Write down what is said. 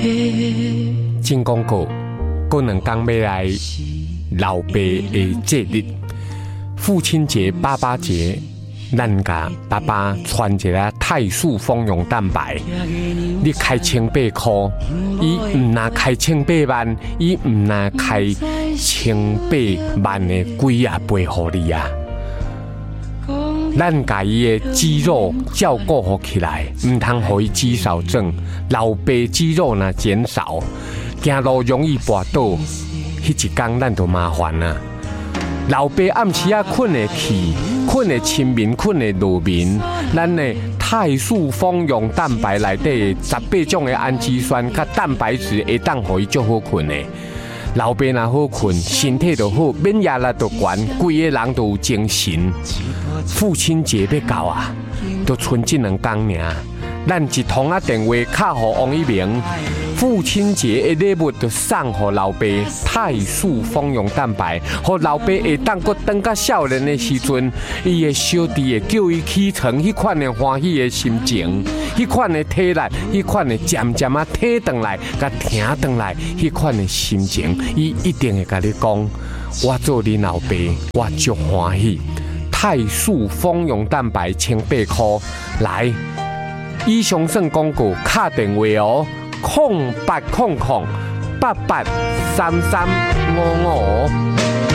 真广告，过两天要来老爸的节日，父亲节、爸爸节，咱甲爸爸传一个泰树丰容蛋白。你开1800块，伊唔拿开18万，伊唔拿开18万的几啊倍互你啊！咱家己的肌肉照顾好起来，唔通互伊肌少症、老爸肌肉若减少，行路容易跌倒，迄一天咱就麻烦啦。老爸暗时啊困会起，困会亲眠，困会落眠，咱的泰树丰容蛋白内底18种的氨基酸甲蛋白质会当互伊足好困的。老爸若好困，身体就好，免疫力就悬，规个人都有精神。父亲节要到啊，就剩这2天尔。咱一通电话敲给王一鸣，父亲节的礼物就送给老爸泰树丰容蛋白，让老爸会当搁当到少年的时阵，伊的小弟会叫伊起床，迄款的欢喜的心情，迄款的体力，迄款的渐渐啊体转来，甲停转来，迄款的心情，伊一定会甲你讲，我做你老爸，我足欢喜。泰树丰容蛋白1800块，来。以上算广告，打电话哦，0800883355。